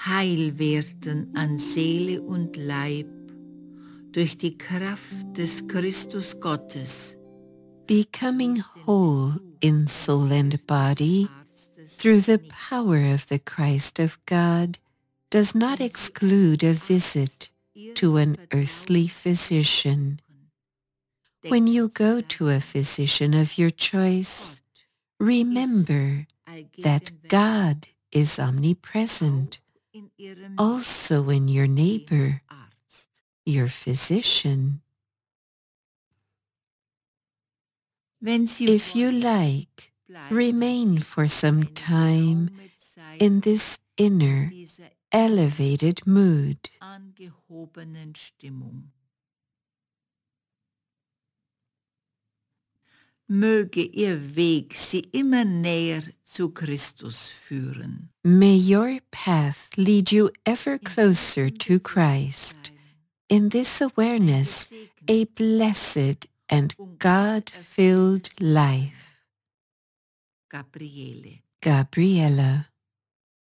heil werden an Seele und Leib durch die Kraft des Christus Gottes, becoming whole in soul and body through the power of the Christ of God, does not exclude a visit to an earthly physician. When you go to a physician of your choice, remember that God is omnipresent, also in your neighbor, your physician. If you like, remain for some time in this inner, elevated mood. Möge ihr Weg sie immer näher zu Christus führen. May your path lead you ever closer to Christ. In this awareness, a blessed and God-filled life. Gabriele. Gabriela.